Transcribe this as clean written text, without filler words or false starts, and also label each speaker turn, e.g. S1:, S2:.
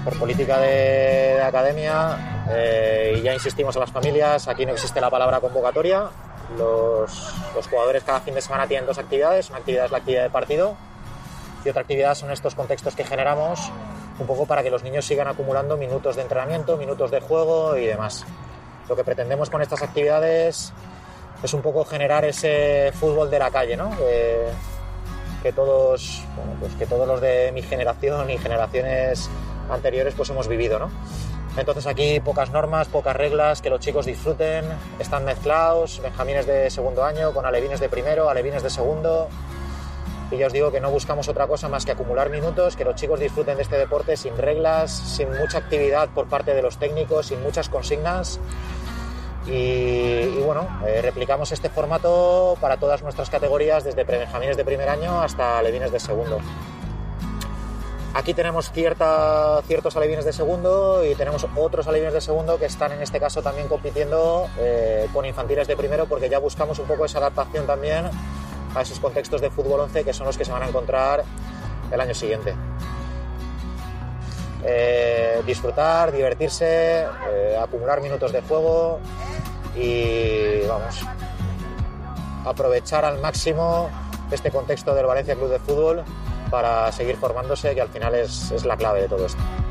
S1: por política de academia, y ya insistimos a las familias, aquí no existe la palabra convocatoria. Los jugadores cada fin de semana tienen dos actividades. Una actividad es la actividad de partido y otra actividad son estos contextos que generamos un poco para que los niños sigan acumulando minutos de entrenamiento, minutos de juego y demás. Lo que pretendemos con estas actividades es un poco generar ese fútbol de la calle, ¿no? Que todos los de mi generación y generaciones anteriores pues hemos vivido, ¿no? Entonces aquí pocas normas, pocas reglas, que los chicos disfruten, están mezclados, benjamines de segundo año con alevines de primero, alevines de segundo, y ya os digo que no buscamos otra cosa más que acumular minutos, que los chicos disfruten de este deporte sin reglas, sin mucha actividad por parte de los técnicos, sin muchas consignas, y bueno, replicamos este formato para todas nuestras categorías, desde prebenjamines de primer año hasta alevines de segundo. Aquí tenemos ciertos alevines de segundo y tenemos otros alevines de segundo que están en este caso también compitiendo con infantiles de primero, porque ya buscamos un poco esa adaptación también a esos contextos de fútbol 11 que son los que se van a encontrar el año siguiente. Disfrutar, divertirse, acumular minutos de juego y vamos, aprovechar al máximo este contexto del Valencia Club de Fútbol para seguir formándose, que al final es la clave de todo esto.